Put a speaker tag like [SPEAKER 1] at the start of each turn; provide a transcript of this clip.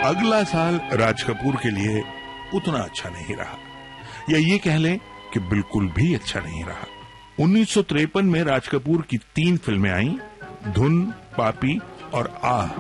[SPEAKER 1] अगला साल राज कपूर के लिए उतना अच्छा नहीं रहा, या ये कह लें कि बिल्कुल भी अच्छा नहीं रहा। 1953 में राज कपूर की 3 फिल्में आईं, धुन, पापी और आह।